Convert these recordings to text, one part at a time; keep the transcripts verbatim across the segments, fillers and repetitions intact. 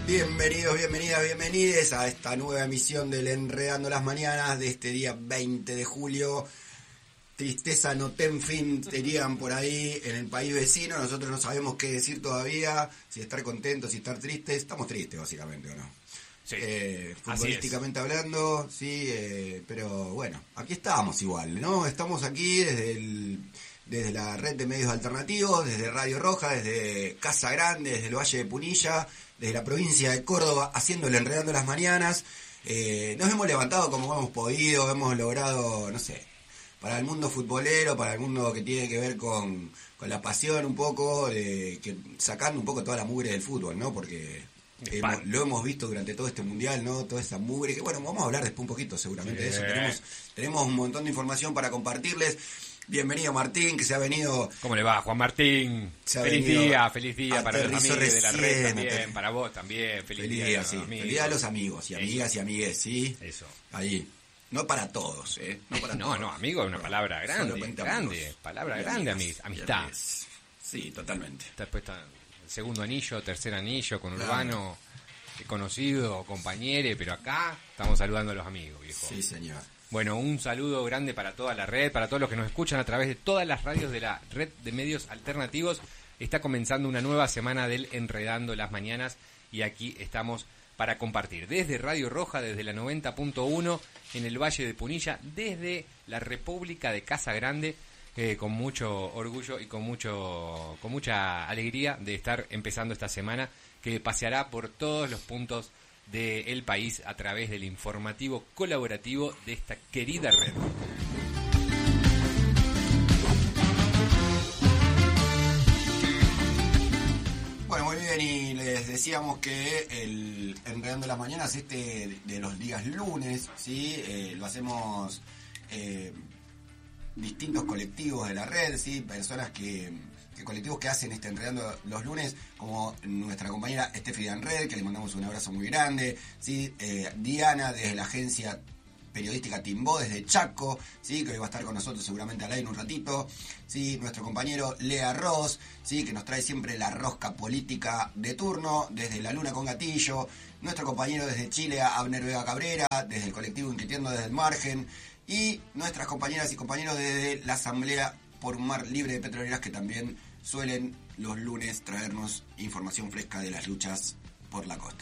Bienvenidos, bienvenidas, bienvenides a esta nueva emisión del Enredando las Mañanas de este día veinte de julio. Tristeza no ten fin, dirían por ahí en el país vecino. Nosotros no sabemos qué decir todavía, si estar contentos, si estar tristes. Estamos tristes, básicamente, ¿o no? Sí, eh, futbolísticamente hablando, sí, eh, pero bueno, aquí estamos igual, ¿no? Estamos aquí desde el, desde la red de medios alternativos, desde Radio Roja, desde Casa Grande, desde el Valle de Punilla, desde la provincia de Córdoba, haciéndole Enredando las Mañanas. Eh, nos hemos levantado como hemos podido, hemos logrado, no sé, para el mundo futbolero, para el mundo que tiene que ver con, con la pasión un poco, de, que, sacando un poco toda la mugre del fútbol, ¿no? Porque hemos, lo hemos visto durante todo este mundial, ¿no? Toda esa mugre, que bueno, vamos a hablar después un poquito seguramente sí. de eso. Tenemos, tenemos un montón de información para compartirles. Bienvenido Martín, que se ha venido... ¿Cómo le va, Juan Martín? Feliz día, feliz día para los amigos de la red también, ater... para vos también. Feliz, feliz día, día sí. Feliz día a los amigos y amigas y amigues, ¿sí? Eso. Ahí. No para todos, ¿eh? No, para no, todos. no, amigo es una palabra grande, grande, amigos. Palabra grande, amigas, amistad. Sí, totalmente. Después está el segundo anillo, tercer anillo, con Urbano, claro. Conocido, compañere, pero acá estamos saludando a los amigos, viejo. Sí, señor. Bueno, un saludo grande para toda la red, para todos los que nos escuchan a través de todas las radios de la red de medios alternativos. Está comenzando una nueva semana del Enredando las Mañanas y aquí estamos para compartir desde Radio Roja, desde la noventa punto uno en el Valle de Punilla, desde la República de Casa Grande, eh, con mucho orgullo y con mucho con mucha alegría de estar empezando esta semana que paseará por todos los puntos del país a través del informativo colaborativo de esta querida red. Bueno, muy bien, y les decíamos que el Enredando las Mañanas, este de los días lunes, ¿sí? Eh, lo hacemos eh, distintos colectivos de la red, ¿sí? Personas que... colectivos que hacen este Enredando los lunes, como nuestra compañera Estefi de Anred, que le mandamos un abrazo muy grande, ¿sí? eh, Diana desde la agencia periodística Timbó, desde Chaco, ¿sí? Que hoy va a estar con nosotros seguramente al aire en un ratito, ¿sí? Nuestro compañero Lea Ross, ¿sí? Que nos trae siempre la rosca política de turno, desde La Luna con Gatillo, nuestro compañero desde Chile, Abner Vega Cabrera, desde el colectivo Inquiriendo desde el Margen, y nuestras compañeras y compañeros desde la Asamblea por un Mar Libre de Petroleras, que también suelen los lunes traernos información fresca de las luchas por la costa.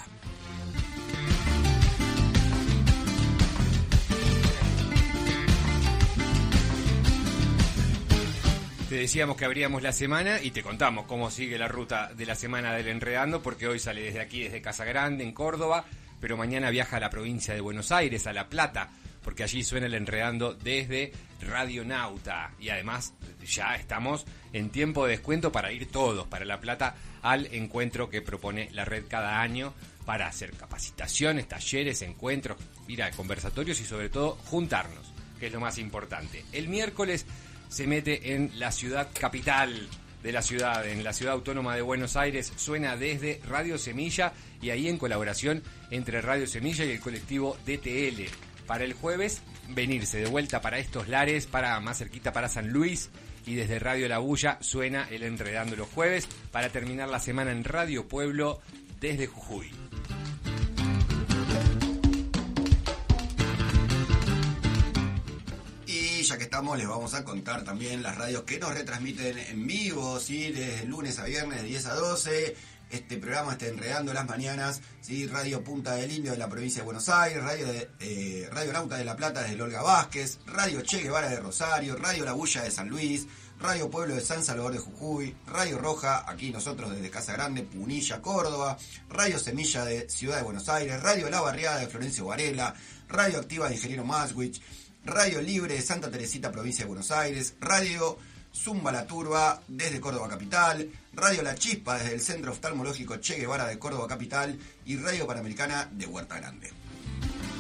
Te decíamos que abríamos la semana y te contamos cómo sigue la ruta de la semana del Enredando, porque hoy sale desde aquí, desde Casa Grande, en Córdoba, pero mañana viaja a la provincia de Buenos Aires, a La Plata, porque allí suena el Enredando desde Radio Nauta. Y además ya estamos en tiempo de descuento para ir todos para La Plata al encuentro que propone la red cada año para hacer capacitaciones, talleres, encuentros, ir a conversatorios y sobre todo juntarnos, que es lo más importante. El miércoles se mete en la ciudad capital de la ciudad, en la ciudad autónoma de Buenos Aires, suena desde Radio Semilla y ahí en colaboración entre Radio Semilla y el colectivo D T L. Para el jueves, venirse de vuelta para estos lares, para más cerquita para San Luis, y desde Radio La Bulla suena el Enredando los jueves, para terminar la semana en Radio Pueblo desde Jujuy. Y ya que estamos, les vamos a contar también las radios que nos retransmiten en vivo, ¿sí? Desde lunes a viernes de diez a doce. Este programa está Enredando las Mañanas, ¿sí? Radio Punta del Indio de la provincia de Buenos Aires, Radio, de, eh, Radio Nauta de La Plata desde Olga Vázquez, Radio Che Guevara de Rosario, Radio La Bulla de San Luis, Radio Pueblo de San Salvador de Jujuy, Radio Roja, aquí nosotros desde Casa Grande, Punilla, Córdoba, Radio Semilla de Ciudad de Buenos Aires, Radio La Barriada de Florencio Varela, Radio Activa de Ingeniero Maswich, Radio Libre de Santa Teresita, provincia de Buenos Aires, Radio Zumba La Turba desde Córdoba Capital, Radio La Chispa desde el Centro Oftalmológico Che Guevara de Córdoba Capital y Radio Panamericana de Huerta Grande.